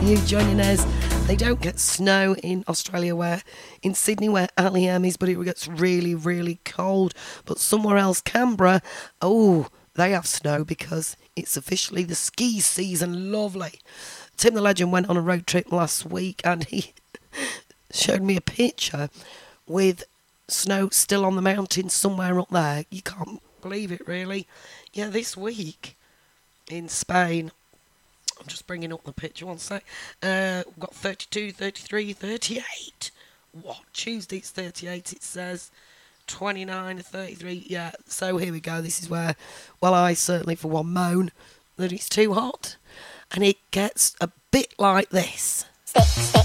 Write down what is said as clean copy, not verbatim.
you joining us. They don't get snow in Australia, in Sydney where Ali M is, but it gets really, really cold. But somewhere else, Canberra, oh, they have snow because it's officially the ski season. Lovely. Tim the Legend went on a road trip last week and he showed me a picture with snow still on the mountain somewhere up there. You can't believe it, really. Yeah, this week in Spain, I'm just bringing up the picture one sec. We've got 32, 33, 38. What? Tuesday's 38, it says. 29, 33. Yeah, so here we go. This is where, well, I certainly for one moan that it's too hot. And it gets a bit like this. Stick, stick.